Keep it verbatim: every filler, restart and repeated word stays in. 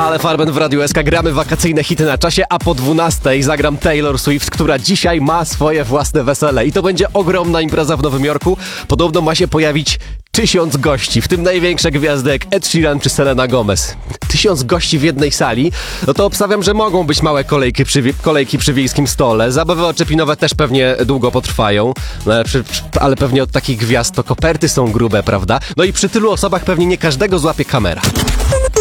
Ale Farben w Radiu S K, gramy wakacyjne hity na czasie, a po dwunastej zagram Taylor Swift, która dzisiaj ma swoje własne wesele. I to będzie ogromna impreza w Nowym Jorku. Podobno ma się pojawić tysiąc gości, w tym największe gwiazdy jak Ed Sheeran czy Selena Gomez. Tysiąc gości w jednej sali, no to obstawiam, że mogą być małe kolejki przy, kolejki przy wiejskim stole. Zabawy oczepinowe też pewnie długo potrwają, no ale, przy, ale pewnie od takich gwiazd to koperty są grube, prawda? No i przy tylu osobach pewnie nie każdego złapie kamera.